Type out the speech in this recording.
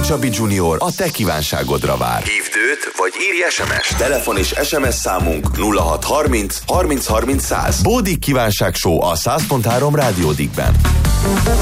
Csabi Junior a te kívánságodra vár. Hívd őt, vagy írj SMS. Telefon és SMS számunk 0630 30 30 100. Bódik kívánság show a 100.3 Rádiódikben.